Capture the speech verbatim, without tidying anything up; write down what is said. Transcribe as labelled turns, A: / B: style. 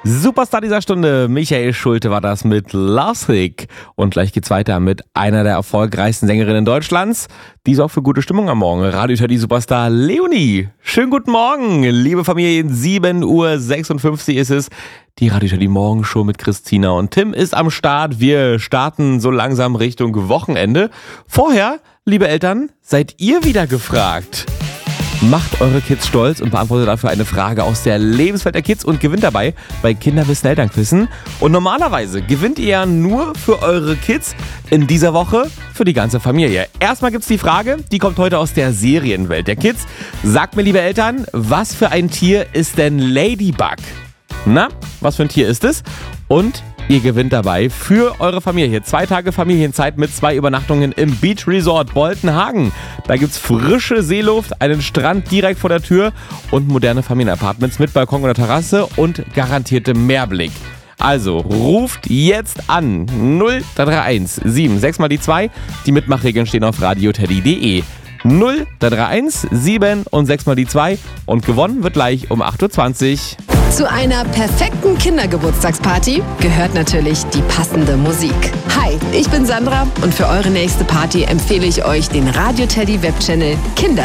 A: Superstar dieser Stunde, Michael Schulte war das mit Lovesick. Und gleich geht's weiter mit einer der erfolgreichsten Sängerinnen Deutschlands. Die sorgt für gute Stimmung am Morgen. Radio Teddy Superstar Leonie. Schönen guten Morgen, liebe Familie. sieben Uhr sechsundfünfzig ist es. Die Radio Teddy Morgenshow mit Christina und Tim ist am Start. Wir starten so langsam Richtung Wochenende. Vorher, liebe Eltern, seid ihr wieder gefragt. Macht eure Kids stolz und beantwortet dafür eine Frage aus der Lebenswelt der Kids und gewinnt dabei bei Kinderwissen Elternquissen. Und normalerweise gewinnt ihr ja nur für eure Kids, in dieser Woche für die ganze Familie. Erstmal gibt's die Frage, die kommt heute aus der Serienwelt der Kids. Sagt mir, liebe Eltern, was für ein Tier ist denn Ladybug? Na, was für ein Tier ist es? Und ihr gewinnt dabei für eure Familie zwei Tage Familienzeit mit zwei Übernachtungen im Beach Resort Boltenhagen. Da gibt's frische Seeluft, einen Strand direkt vor der Tür und moderne Familienapartments mit Balkon oder Terrasse und garantiertem Meerblick. Also ruft jetzt an null drei drei eins sieben sechs mal die zwei. Die Mitmachregeln stehen auf radioteddy punkt de. null drei drei eins sieben und sechs mal die zwei und gewonnen wird gleich um acht Uhr zwanzig.
B: Zu einer perfekten Kindergeburtstagsparty gehört natürlich die passende Musik. Hi, ich bin Sandra und für eure nächste Party empfehle ich euch den Radio Teddy Webchannel Kinder